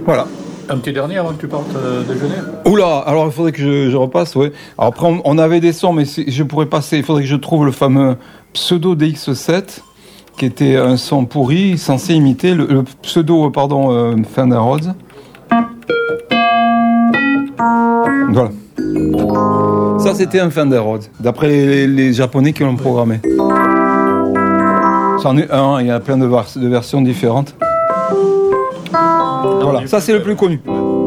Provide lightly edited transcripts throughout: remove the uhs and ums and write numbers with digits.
Voilà. Un petit dernier avant que tu partes déjeuner. Oula, alors il faudrait que je repasse, ouais. Alors après, on avait des sons, mais je pourrais passer. Il faudrait que je trouve le fameux pseudo DX7, qui était un son pourri, censé imiter le pseudo, Fender Rhodes. Voilà. Ça, c'était un Fender Rhodes, d'après les Japonais qui l'ont programmé. C'en est un, il y a plein de versions différentes. Voilà, ça c'est le plus connu.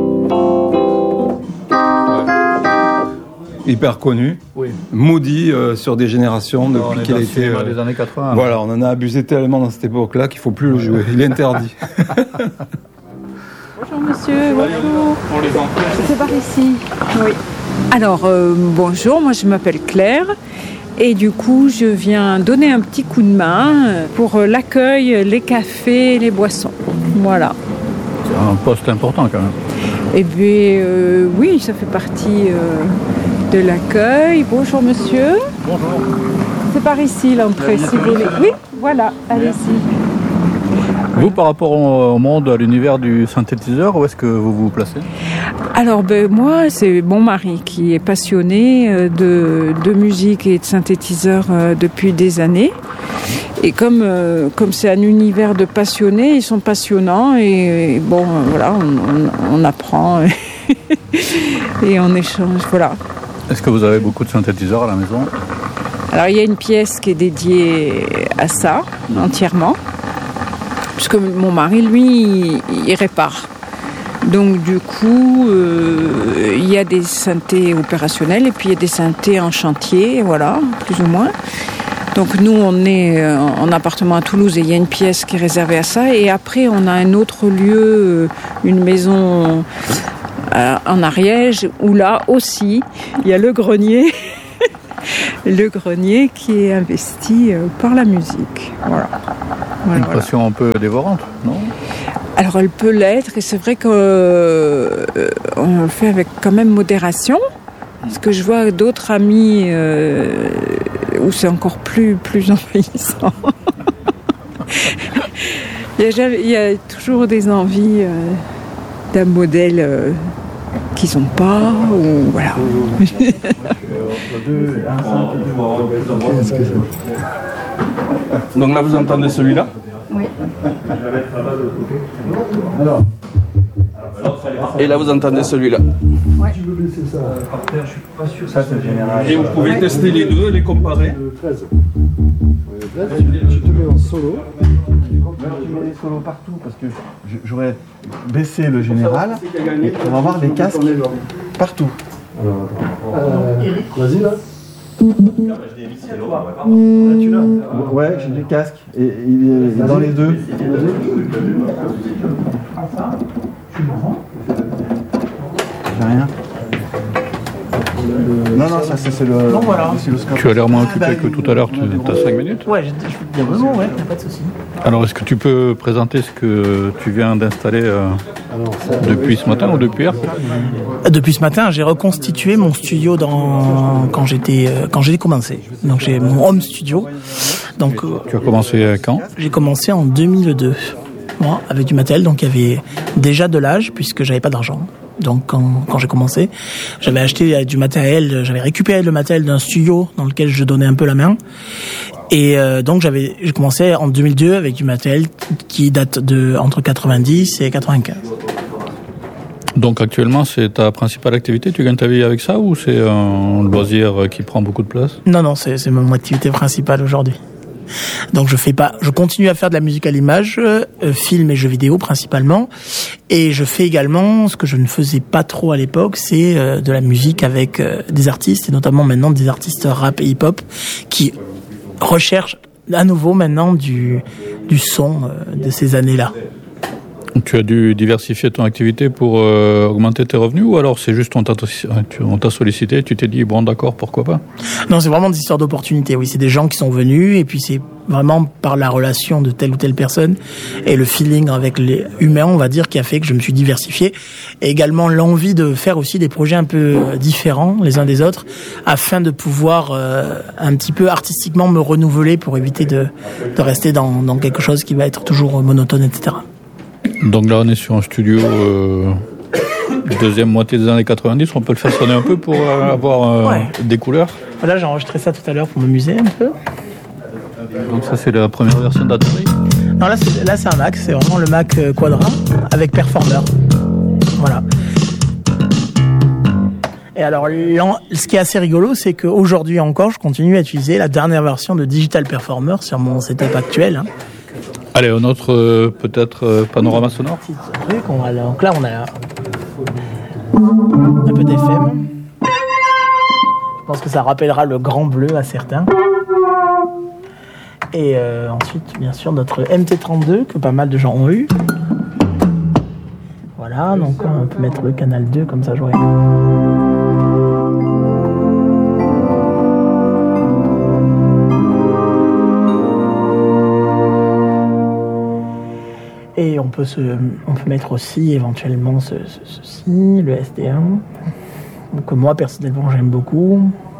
Hyper connu, oui. Maudit sur des générations depuis qu'il a été. Des années 80. Voilà, on en a abusé tellement dans cette époque-là qu'il ne faut plus le jouer. Il est interdit. Bonjour monsieur, bonjour. Pour les enfants. C'est par ici. Oui. Alors, bonjour, moi je m'appelle Claire. Et du coup, je viens donner un petit coup de main pour l'accueil, les cafés, les boissons. Voilà. C'est un poste important quand même. Eh bien, oui, ça fait partie de l'accueil. Bonjour monsieur. Bonjour. C'est par ici l'entrée, si vous voulez. Oui, voilà, allez-y. Vous, par rapport au monde, à l'univers du synthétiseur, où est-ce que vous vous placez ? Alors, moi, c'est mon mari qui est passionné de musique et de synthétiseur depuis des années. Et comme c'est un univers de passionnés, ils sont passionnants et bon, voilà, on apprend et on échange, voilà. Est-ce que vous avez beaucoup de synthétiseurs à la maison ? Alors, il y a une pièce qui est dédiée à ça, entièrement. Puisque mon mari, lui, il répare. Donc du coup, il y a des synthés opérationnels et puis il y a des synthés en chantier, voilà, plus ou moins. Donc nous, on est en appartement à Toulouse et il y a une pièce qui est réservée à ça. Et après, on a un autre lieu, une maison en Ariège, où là aussi, il y a le grenier. Le grenier qui est investi par la musique. Voilà. Une passion un peu dévorante, non ? Alors elle peut l'être et c'est vrai qu'on le fait avec quand même modération. Parce que je vois d'autres amis où c'est encore plus envahissant. il y a toujours des envies d'un modèle qu'ils n'ont pas, ou voilà. Donc là, vous entendez celui-là ? Oui. Et là, vous entendez celui-là. Ouais. Et vous pouvez tester les deux et les comparer. Tu te mets en solo. Tu mets les solos partout parce que j'aurais baissé le général et pour avoir des casques partout. Vas-y là. Tu l'as ? Ouais, j'ai des casques et il est dans les deux. J'ai rien. Non, ça c'est le. Non, voilà. Tu as l'air moins occupé que tout à l'heure, tu as 5 minutes. Ouais, je peux te dire le mot, ouais, pas de souci. Alors, est-ce que tu peux présenter ce que tu viens d'installer depuis ce matin ou depuis hier ? Depuis ce matin, j'ai reconstitué mon studio quand j'ai commencé. Donc j'ai mon home studio. Donc tu as commencé quand ? J'ai commencé en 2002. Moi, avec du matériel, donc il y avait déjà de l'âge puisque j'avais pas d'argent. Donc quand j'ai commencé, j'avais acheté du matériel, j'avais récupéré le matériel d'un studio dans lequel je donnais un peu la main. Et donc j'ai commencé en 2002 avec du matériel qui date de entre 90 et 95. Donc actuellement, c'est ta principale activité ? Tu gagnes ta vie avec ça ou c'est un loisir qui prend beaucoup de place ? Non, c'est mon activité principale aujourd'hui. Donc je continue à faire de la musique à l'image, film et jeux vidéo principalement, et je fais également ce que je ne faisais pas trop à l'époque, c'est de la musique avec des artistes, et notamment maintenant des artistes rap et hip-hop qui recherchent à nouveau maintenant du son de ces années-là. Tu as dû diversifier ton activité pour augmenter tes revenus ou alors c'est juste on t'a sollicité, tu t'es dit bon d'accord, pourquoi pas ? Non, c'est vraiment des histoires d'opportunités, oui, c'est des gens qui sont venus et puis c'est vraiment par la relation de telle ou telle personne et le feeling avec les humains, on va dire, qui a fait que je me suis diversifié et également l'envie de faire aussi des projets un peu différents les uns des autres afin de pouvoir un petit peu artistiquement me renouveler pour éviter de rester dans quelque chose qui va être toujours monotone, etc. Donc là, on est sur un studio deuxième moitié des années 90. On peut le faire sonner un peu pour avoir des couleurs. Voilà, j'ai enregistré ça tout à l'heure pour m'amuser un peu. Donc ça, c'est la première version d'Atari. Non, là, c'est un Mac. C'est vraiment le Mac Quadra avec Performer. Voilà. Et alors, ce qui est assez rigolo, c'est qu'aujourd'hui encore, je continue à utiliser la dernière version de Digital Performer sur mon setup actuel. Allez, un autre peut-être panorama sonore. Donc là, on a un peu d'FM. Je pense que ça rappellera le Grand Bleu à certains. Et ensuite, bien sûr, notre MT32 que pas mal de gens ont eu. Voilà, donc on peut mettre le canal 2 comme ça, j'aurai. Et on peut mettre aussi éventuellement ceci, le SD1, que moi personnellement j'aime beaucoup.